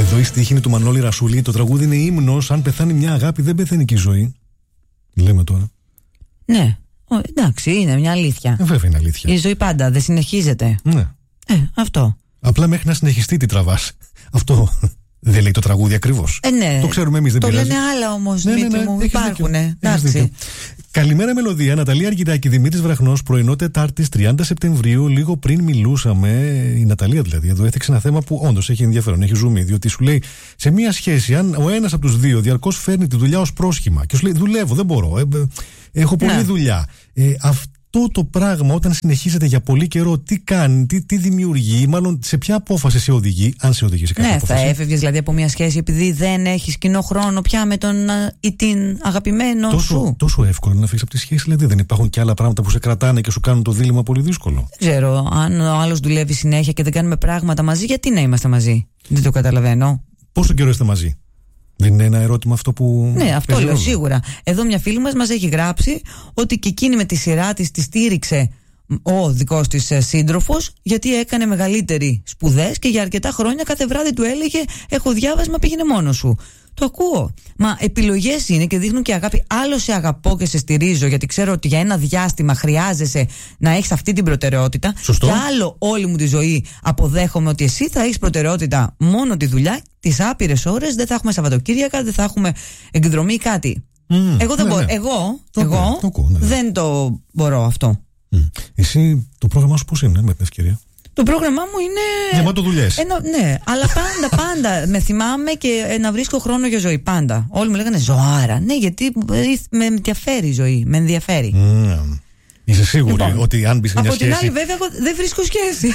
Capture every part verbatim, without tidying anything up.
Εδώ η στίχη είναι του Μανώλη Ρασούλη. Το τραγούδι είναι ύμνος. Αν πεθάνει μια αγάπη, δεν πεθαίνει και η ζωή. Λέμε τώρα. Ναι. Ο, εντάξει, είναι μια αλήθεια. Ε, βέβαια είναι αλήθεια. Η ζωή πάντα δεν συνεχίζεται. Ναι. Ε, αυτό. Απλά μέχρι να συνεχιστεί τι τραβάς. Αυτό δεν λέει το τραγούδι ακριβώς. Ε, ναι. Το ξέρουμε εμείς, δεν το πειράζει. Το λένε άλλα όμως, ναι, Δημήτρη ναι, ναι, μου. έχεις Υπάρχουν. δίκιο. Εντάξει. Καλημέρα Μελωδία, Ναταλία Αργυράκη, Δημήτρης Βραχνός, πρωινό Τετάρτης τριάντα Σεπτεμβρίου. Λίγο πριν μιλούσαμε, η Ναταλία δηλαδή, εδώ έθιξε ένα θέμα που όντως έχει ενδιαφέρον, έχει ζουμί. Διότι σου λέει, σε μία σχέση, αν ο ένας από τους δύο διαρκώς φέρνει τη δουλειά ως πρόσχημα και σου λέει, δουλεύω, δεν μπορώ, ε, ε, έχω πολλή ναι. δουλειά. Ε, αυτό το πράγμα όταν συνεχίζεται για πολύ καιρό, τι κάνει, τι, τι δημιουργεί, μάλλον σε ποια απόφαση σε οδηγεί, αν σε οδηγεί σε κάποια ναι, απόφαση. Θα έφευγες δηλαδή από μια σχέση επειδή δεν έχεις κοινό χρόνο πια με τον ή την αγαπημένο τόσο, σου. Τόσο εύκολο να φύγεις από τη σχέση, δηλαδή δεν υπάρχουν και άλλα πράγματα που σε κρατάνε και σου κάνουν το δίλημμα πολύ δύσκολο. Δεν ξέρω, αν ο άλλος δουλεύει συνέχεια και δεν κάνουμε πράγματα μαζί, γιατί να είμαστε μαζί. Δεν το καταλαβαίνω. Πόσο καιρό είστε μαζί? Δεν είναι ένα ερώτημα αυτό που. Ναι, αυτό λέω σίγουρα. Εδώ μια φίλη μας μας έχει γράψει ότι και εκείνη με τη σειρά της τη στήριξε ο δικός της σύντροφος, γιατί έκανε μεγαλύτερη σπουδές και για αρκετά χρόνια κάθε βράδυ του έλεγε: έχω διάβασμα, πήγαινε μόνος σου. Το ακούω. Μα επιλογές είναι και δείχνουν και αγάπη. Άλλο σε αγαπώ και σε στηρίζω, γιατί ξέρω ότι για ένα διάστημα χρειάζεσαι να έχεις αυτή την προτεραιότητα. Σωστό. Και άλλο όλη μου τη ζωή αποδέχομαι ότι εσύ θα έχεις προτεραιότητα μόνο τη δουλειά. Τις άπειρες ώρες δεν θα έχουμε Σαββατοκύριακα, δεν θα έχουμε εκδρομή ή κάτι. Mm, εγώ δεν ναι, μπορώ. Ναι. Εγώ, το εγώ το ακούω, ναι, ναι. δεν το μπορώ αυτό. Mm. Εσύ το πρόγραμμά σου πώς είναι, με την ευκαιρία? Το πρόγραμμά μου είναι. Γεμάτο δουλειές. Ένα, ναι, αλλά πάντα, πάντα με θυμάμαι και να βρίσκω χρόνο για ζωή. Πάντα. Όλοι μου λέγανε ζωάρα. Ναι, γιατί με ενδιαφέρει η ζωή. Με ενδιαφέρει. Mm. Είσαι σίγουρη λοιπόν, ότι αν μπει σε μια από σχέση. Από την άλλη, βέβαια, εγώ δεν βρίσκω σχέση.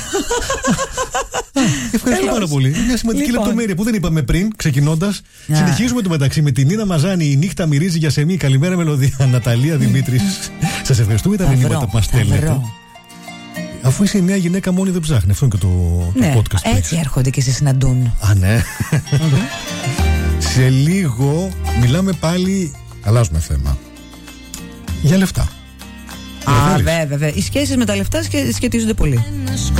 Ευχαριστώ πάρα πολύ. Μια σημαντική λοιπόν. λεπτομέρεια που δεν είπαμε πριν, ξεκινώντας. Yeah. Συνεχίζουμε το μεταξύ με την Νίνα Μαζάνη. Η νύχτα μυρίζει για σεμί. Καλημέρα Μελωδία. Ναταλία Δημήτρης. Σας ευχαριστούμε τα μηνύματα που μας στέλνετε. Αφού είσαι μια γυναίκα μόνη δεν ψάχνει. Αυτό είναι και το, ναι, το podcast. Έτσι έρχονται και σε συναντούν. Α, ναι. Σε λίγο μιλάμε πάλι. Αλλάζουμε θέμα. Για λεφτά. Α, βέβαια, βέβαια. Οι σχέσεις με τα λεφτά σχετίζονται πολύ.